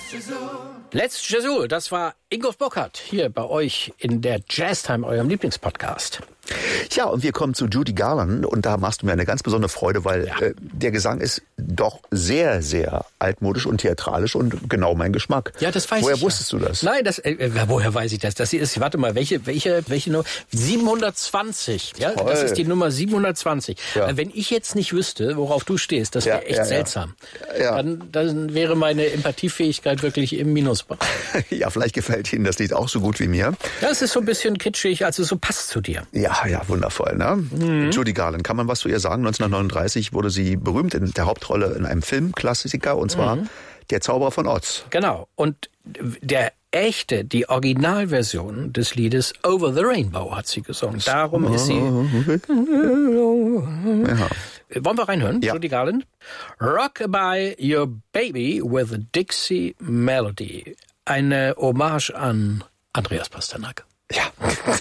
Let's Jesu, das war Ingo Burkhardt hier bei euch in der Jazztime, eurem Lieblingspodcast. Ja, und wir kommen zu Judy Garland und da machst du mir eine ganz besondere Freude, weil der Gesang ist doch sehr, sehr altmodisch und theatralisch und genau mein Geschmack. Ja, das weiß ich. Woher wusstest du das? Nein, woher weiß ich das? Das ist, warte mal, welche Nummer? 720. Ja, Toll. das ist die Nummer 720. Ja. Wenn ich jetzt nicht wüsste, worauf du stehst, das wäre echt seltsam. Ja. Dann wäre meine Empathiefähigkeit wirklich im Minusbereich. Ja, vielleicht gefällt Ihnen das Lied auch so gut wie mir. Ja, es ist so ein bisschen kitschig, also so passt zu dir. Ja, wundervoll, ne? Judy Garland, kann man was zu ihr sagen? 1939 wurde sie berühmt in der Hauptrolle in einem Filmklassiker, und zwar Der Zauberer von Oz. Genau. Und die Originalversion des Liedes Over the Rainbow hat sie gesungen. Darum ist sie... Ja. Wollen wir reinhören? Ja. Judy Garland. Rockabye Your Baby with a Dixie Melody. Eine Hommage an Andreas Pasternak. Ja.